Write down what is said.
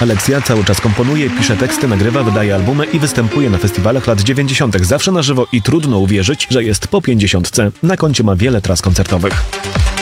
Aleksja cały czas komponuje, pisze teksty, nagrywa, wydaje albumy i występuje na festiwalach lat 90. zawsze na żywo i trudno uwierzyć, że jest po 50. Na koncie ma wiele tras koncertowych.